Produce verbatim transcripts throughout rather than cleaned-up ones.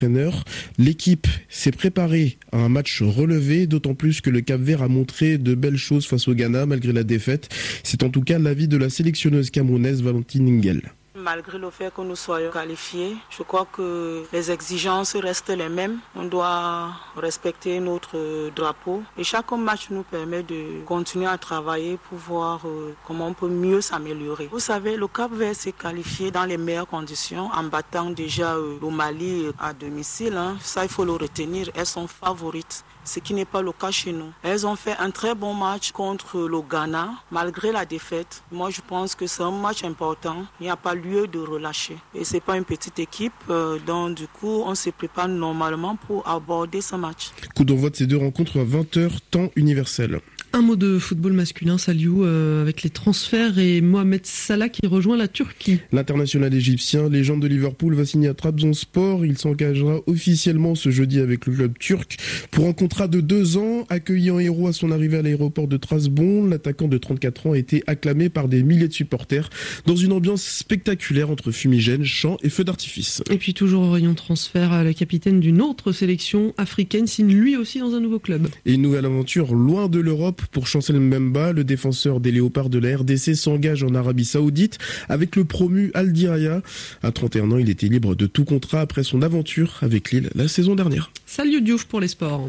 L'équipe s'est préparée à un match relevé, d'autant plus que le Cap-Vert a montré de belles choses face au Ghana malgré la défaite. C'est en tout cas l'avis de la sélectionneuse camerounaise Valentine Ingel. Malgré le fait que nous soyons qualifiés, je crois que les exigences restent les mêmes. On doit respecter notre drapeau et chaque match nous permet de continuer à travailler pour voir comment on peut mieux s'améliorer. Vous savez, le Cap-Vert s'est qualifié dans les meilleures conditions en battant déjà le Mali à domicile. Hein. Ça, il faut le retenir. Elles sont favorites, ce qui n'est pas le cas chez nous. Elles ont fait un très bon match contre le Ghana, malgré la défaite. Moi, je pense que c'est un match important. Il n'y a pas lieu de relâcher. Et ce n'est pas une petite équipe, euh, donc du coup, on se prépare normalement pour aborder ce match. Coup d'envoi de ces deux rencontres à vingt heures, temps universel. Un mot de football masculin, Saliou, euh, avec les transferts et Mohamed Salah qui rejoint la Turquie. L'international égyptien, légende de Liverpool, va signer à Trabzonspor. Il s'engagera officiellement ce jeudi avec le club turc pour un contrat de deux ans. Accueilli en héros à son arrivée à l'aéroport de Trabzon, l'attaquant de trente-quatre ans a été acclamé par des milliers de supporters dans une ambiance spectaculaire entre fumigènes, chants et feux d'artifice. Et puis toujours au rayon transfert, la capitaine d'une autre sélection africaine signe lui aussi dans un nouveau club. Et une nouvelle aventure loin de l'Europe. Pour Chancel Mbemba, le défenseur des Léopards de la R D C s'engage en Arabie Saoudite avec le promu Al Diraya. À trente et un ans, il était libre de tout contrat après son aventure avec Lille la saison dernière. Salut Diouf pour les sports.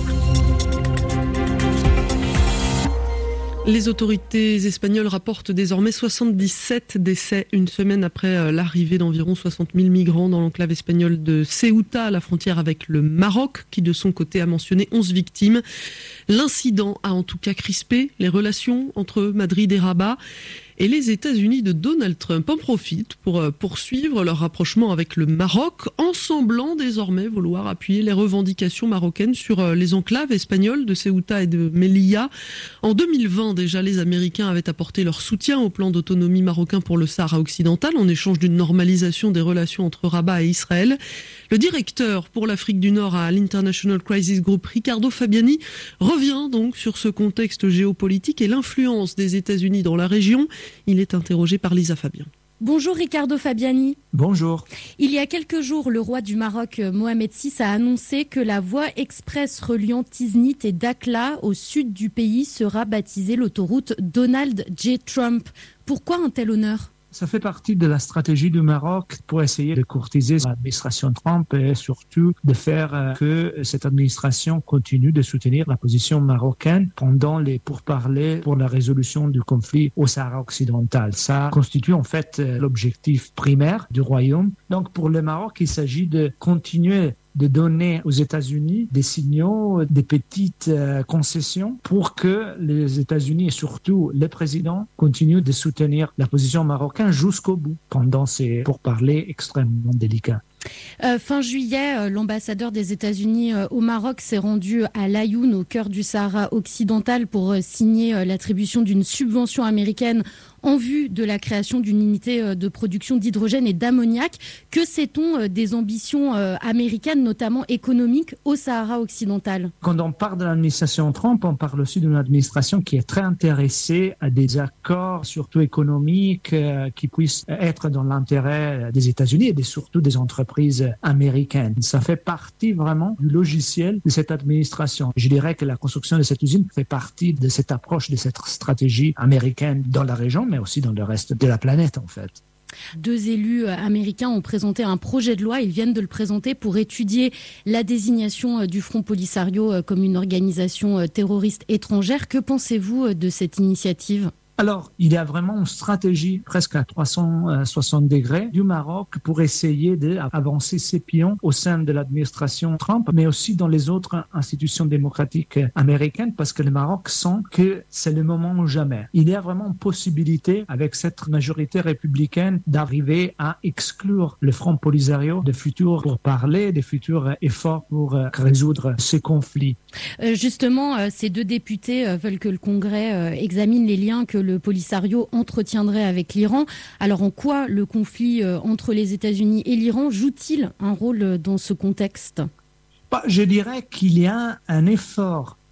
Les autorités espagnoles rapportent désormais soixante-dix-sept décès une semaine après l'arrivée d'environ soixante mille migrants dans l'enclave espagnole de Ceuta à la frontière avec le Maroc, qui de son côté a mentionné onze victimes. L'incident a en tout cas crispé les relations entre Madrid et Rabat. Et les États-Unis de Donald Trump en profitent pour poursuivre leur rapprochement avec le Maroc, en semblant désormais vouloir appuyer les revendications marocaines sur les enclaves espagnoles de Ceuta et de Melilla. En deux mille vingt, déjà, les Américains avaient apporté leur soutien au plan d'autonomie marocain pour le Sahara occidental en échange d'une normalisation des relations entre Rabat et Israël. Le directeur pour l'Afrique du Nord à l'International Crisis Group, Riccardo Fabiani, revient donc sur ce contexte géopolitique et l'influence des États-Unis dans la région. Il est interrogé par Lisa Fabien. Bonjour Riccardo Fabiani. Bonjour. Il y a quelques jours, le roi du Maroc, Mohamed six, a annoncé que la voie express reliant Tiznit et Dakhla au sud du pays sera baptisée l'autoroute Donald J. Trump. Pourquoi un tel honneur ? Ça fait partie de la stratégie du Maroc pour essayer de courtiser l'administration Trump et surtout de faire que cette administration continue de soutenir la position marocaine pendant les pourparlers pour la résolution du conflit au Sahara occidental. Ça constitue en fait l'objectif primaire du royaume. Donc pour le Maroc, il s'agit de continuer de donner aux États-Unis des signaux, des petites euh, concessions pour que les États-Unis et surtout les présidents continuent de soutenir la position marocaine jusqu'au bout pendant ces pourparlers extrêmement délicats. Euh, fin juillet, euh, l'ambassadeur des États-Unis euh, au Maroc s'est rendu à Laayoune, au cœur du Sahara occidental, pour euh, signer euh, l'attribution d'une subvention américaine en vue de la création d'une unité euh, de production d'hydrogène et d'ammoniac. Que sait-on euh, des ambitions euh, américaines, notamment économiques, au Sahara occidental ? Quand on parle de l'administration Trump, on parle aussi d'une administration qui est très intéressée à des accords, surtout économiques, euh, qui puissent être dans l'intérêt des États-Unis et des, surtout des entreprises américaine. Ça fait partie vraiment du logiciel de cette administration. Je dirais que la construction de cette usine fait partie de cette approche, de cette stratégie américaine dans la région, mais aussi dans le reste de la planète en fait. Deux élus américains ont présenté un projet de loi, ils viennent de le présenter pour étudier la désignation du Front Polisario comme une organisation terroriste étrangère. Que pensez-vous de cette initiative ? Alors, il y a vraiment une stratégie presque à trois cent soixante degrés du Maroc pour essayer d'avancer ses pions au sein de l'administration Trump, mais aussi dans les autres institutions démocratiques américaines, parce que le Maroc sent que c'est le moment ou jamais. Il y a vraiment une possibilité, avec cette majorité républicaine, d'arriver à exclure le Front Polisario de futurs pourparlers, des futurs efforts pour résoudre ces conflits. Euh, justement, euh, ces deux députés euh, veulent que le Congrès euh, examine les liens que le Polisario entretiendrait avec l'Iran. Alors en quoi le conflit euh, entre les États-Unis et l'Iran joue-t-il un rôle dans ce contexte ? Bah, je dirais qu'il y a un effort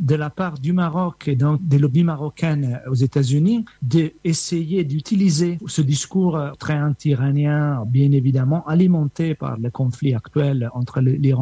de la part du Maroc et donc des lobbies marocains aux États-Unis d'essayer d'utiliser ce discours très anti-iranien, bien évidemment alimenté par le conflit actuel entre l'Iran